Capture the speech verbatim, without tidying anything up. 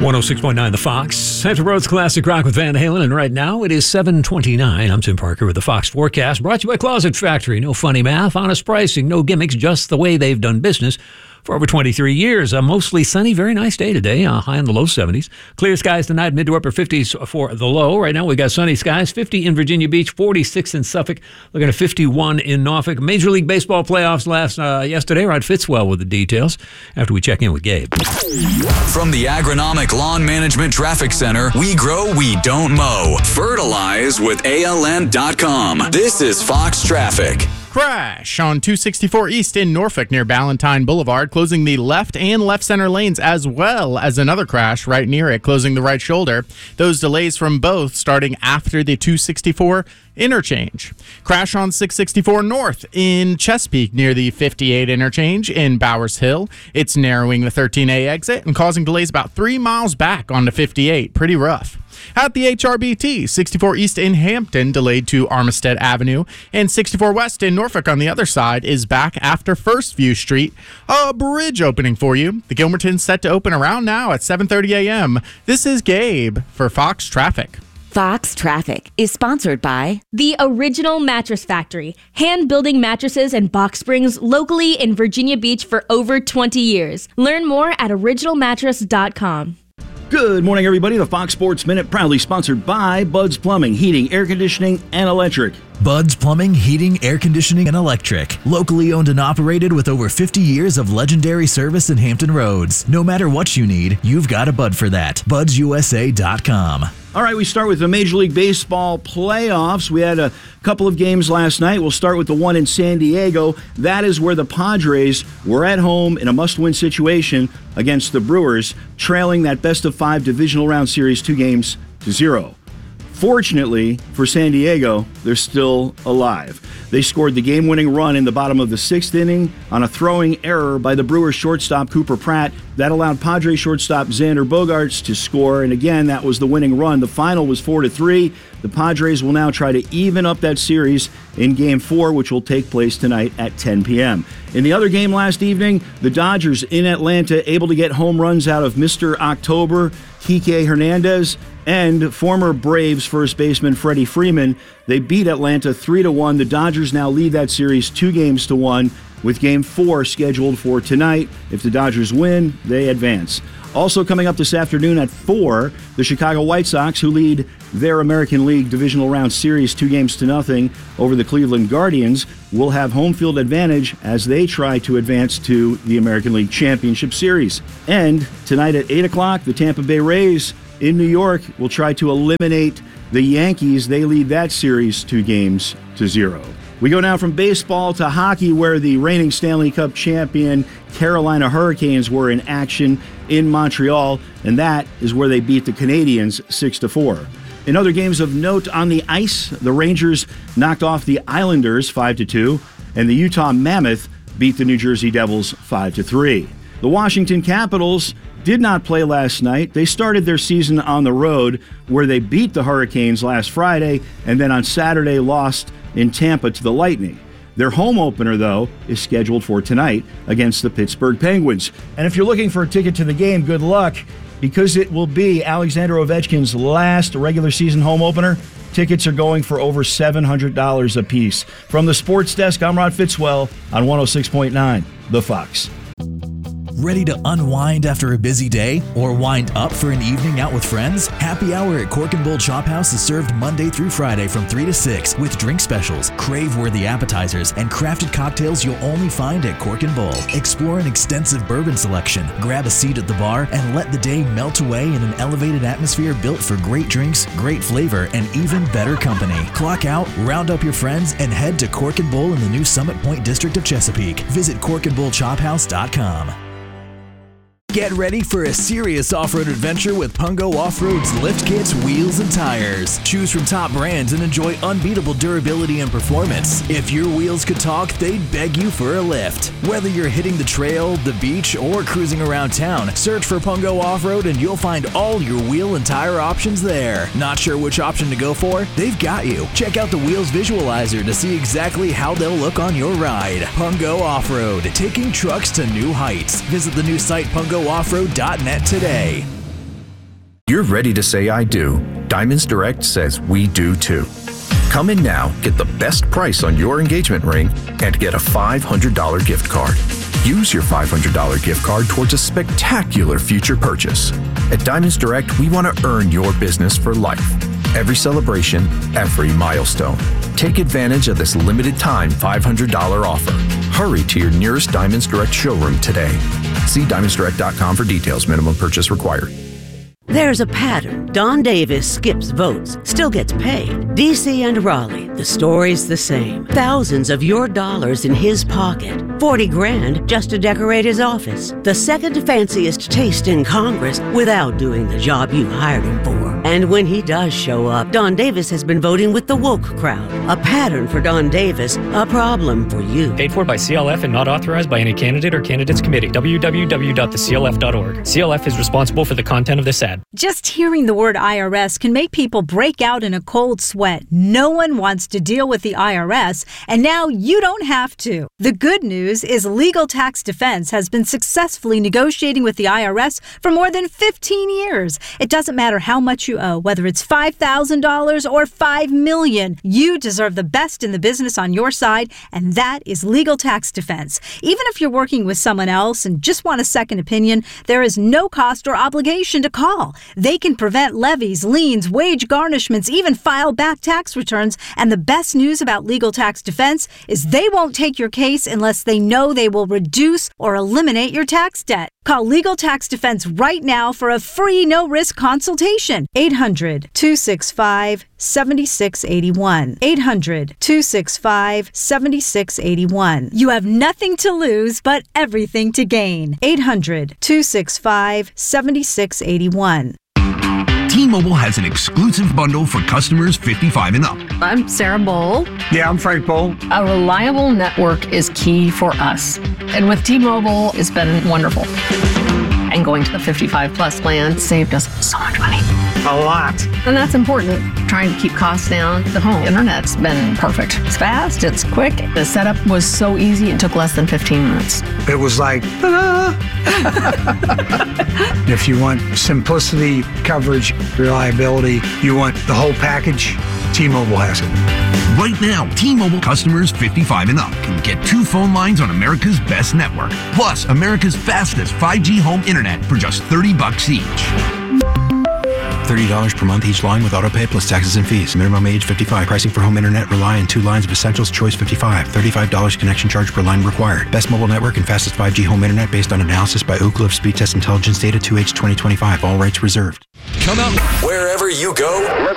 one oh six point nine The Fox. Hampton Roads Classic Rock with Van Halen. And right now it is seven twenty-nine. I'm Tim Parker with the Fox Forecast. Brought to you by Closet Factory. No funny math, honest pricing, no gimmicks, just the way they've done business for over twenty-three years. A mostly sunny, very nice day today. Uh, high in the low seventies. Clear skies tonight, mid to upper fifties for the low. Right now we got sunny skies. fifty in Virginia Beach, forty-six in Suffolk. Looking at fifty-one in Norfolk. Major League Baseball playoffs last uh, yesterday. Rod Fitzwell with the details after we check in with Gabe. From the Agronomic Lawn Management Traffic Center, we grow, we don't mow. Fertilize with A L N dot com. This is Fox Traffic. Crash on two sixty-four East in Norfolk near Ballantyne Boulevard, closing the left and left center lanes, as well as another crash right near it, closing the right shoulder. Those delays from both starting after the two sixty-four interchange. Crash on six sixty-four North in Chesapeake near the fifty-eight interchange in Bowers Hill. It's narrowing the thirteen A exit and causing delays about three miles back onto fifty-eight. Pretty rough. At the H R B T, sixty-four East in Hampton delayed to Armistead Avenue, and sixty-four West in Norfolk on the other side is back after First View Street. A bridge opening for you. The Gilmerton's set to open around now at seven thirty a.m. This is Gabe for Fox Traffic. Fox Traffic is sponsored by The Original Mattress Factory, hand-building mattresses and box springs locally in Virginia Beach for over twenty years. Learn more at original mattress dot com. Good morning, everybody. The Fox Sports Minute proudly sponsored by Bud's Plumbing, Heating, Air Conditioning, and Electric. Bud's Plumbing, Heating, Air Conditioning, and Electric. Locally owned and operated with over fifty years of legendary service in Hampton Roads. No matter what you need, you've got a Bud for that. buds u s a dot com. All right, we start with the Major League Baseball playoffs. We had a couple of games last night. We'll start with the one in San Diego. That is where the Padres were at home in a must-win situation against the Brewers, trailing that best-of-five divisional round series two games to zero. Fortunately for San Diego, they're still alive. They scored the game-winning run in the bottom of the sixth inning on a throwing error by the Brewers shortstop Cooper Pratt. That allowed Padres shortstop Xander Bogaerts to score, and again, that was the winning run. The final was four to three. The Padres will now try to even up that series in Game four, which will take place tonight at ten p.m. In the other game last evening, the Dodgers in Atlanta able to get home runs out of Mister October, Kike Hernandez, and former Braves first baseman Freddie Freeman. They beat Atlanta three to one. The Dodgers now lead that series two games to one, with Game four scheduled for tonight. If the Dodgers win, they advance. Also coming up this afternoon at four, the Chicago White Sox, who lead their American League Divisional Round Series two games to nothing over the Cleveland Guardians, will have home field advantage as they try to advance to the American League Championship Series. And tonight at eight o'clock, the Tampa Bay Rays in New York will try to eliminate the Yankees. They lead that series two games to zero. We go now from baseball to hockey, where the reigning Stanley Cup champion Carolina Hurricanes were in action in Montreal, and that is where they beat the Canadiens six to four. In other games of note on the ice, the Rangers knocked off the Islanders five to two, and the Utah Mammoth beat the New Jersey Devils five to three. The Washington Capitals did not play last night. They started their season on the road, where they beat the Hurricanes last Friday, and then on Saturday lost in Tampa to the Lightning. Their home opener, though, is scheduled for tonight against the Pittsburgh Penguins. And if you're looking for a ticket to the game, good luck, because it will be Alexander Ovechkin's last regular season home opener. Tickets are going for over seven hundred dollars a piece. From the Sports Desk, I'm Rod Fitzwell on one oh six point nine The Fox. Ready to unwind after a busy day or wind up for an evening out with friends? Happy Hour at Cork and Bull Chop House is served Monday through Friday from three to six with drink specials, crave-worthy appetizers, and crafted cocktails you'll only find at Cork and Bull. Explore an extensive bourbon selection, grab a seat at the bar, and let the day melt away in an elevated atmosphere built for great drinks, great flavor, and even better company. Clock out, round up your friends, and head to Cork and Bull in the new Summit Point district of Chesapeake. Visit cork and bull chop house dot com. Get ready for a serious off-road adventure with Pungo Off-Road's lift kits, wheels, and tires. Choose from top brands and enjoy unbeatable durability and performance. If your wheels could talk, they'd beg you for a lift. Whether you're hitting the trail, the beach, or cruising around town, search for Pungo Off-Road and you'll find all your wheel and tire options there. Not sure which option to go for? They've got you. Check out the Wheels Visualizer to see exactly how they'll look on your ride. Pungo Off-Road, taking trucks to new heights. Visit the new site pungo off road dot net today. You're ready to say I do. Diamonds Direct says we do too. Come in now, get the best price on your engagement ring, and get a five hundred dollars gift card. Use your five hundred dollars gift card towards a spectacular future purchase. At Diamonds Direct, we want to earn your business for life. Every celebration, every milestone. Take advantage of this limited time five hundred dollars offer. Hurry to your nearest Diamonds Direct showroom today. See diamonds direct dot com for details. Minimum purchase required. There's a pattern. Don Davis skips votes, still gets paid. D C and Raleigh, the story's the same. Thousands of your dollars in his pocket. Forty grand just to decorate his office. The second fanciest taste in Congress without doing the job you hired him for. And when he does show up, Don Davis has been voting with the woke crowd. A pattern for Don Davis, a problem for you. Paid for by C L F and not authorized by any candidate or candidates committee. w w w dot the c l f dot org. C L F is responsible for the content of this ad. Just hearing the word I R S can make people break out in a cold sweat. No one wants to deal with the I R S, and now you don't have to. The good news is Legal Tax Defense has been successfully negotiating with the I R S for more than fifteen years. It doesn't matter how much you owe, whether it's five thousand dollars or five million dollars. You deserve the best in the business on your side, and that is Legal Tax Defense. Even if you're working with someone else and just want a second opinion, there is no cost or obligation to call. They can prevent levies, liens, wage garnishments, even file back tax returns. And the best news about Legal Tax Defense is they won't take your case unless they know they will reduce or eliminate your tax debt. Call Legal Tax Defense right now for a free no-risk consultation. eight hundred, two six five, seven six eight one. eight hundred, two six five, seven six eight one. You have nothing to lose but everything to gain. eight hundred, two six five, seven six eight one. T-Mobile has an exclusive bundle for customers fifty-five and up. I'm Sarah Bowl. Yeah, I'm Frank Bowl. A reliable network is key for us. And with T-Mobile, it's been wonderful. And going to the fifty-five plus plan saved us so much money. A lot. And that's important. Trying to keep costs down. The home internet's been perfect. It's fast, it's quick. The setup was so easy, it took less than fifteen minutes. It was like, ta-da! If you want simplicity, coverage, reliability, you want the whole package, T-Mobile has it. Right now, T-Mobile customers fifty-five and up can get two phone lines on America's best network, plus America's fastest five G home internet for just thirty bucks each. thirty dollars per month each line with autopay plus taxes and fees. Minimum age fifty-five. Pricing for home internet rely on two lines of Essentials Choice fifty-five. thirty-five dollars connection charge per line required. Best mobile network and fastest five G home internet based on analysis by Ookla of Speed Test Intelligence Data two H twenty twenty-five. All rights reserved. Come out wherever you go.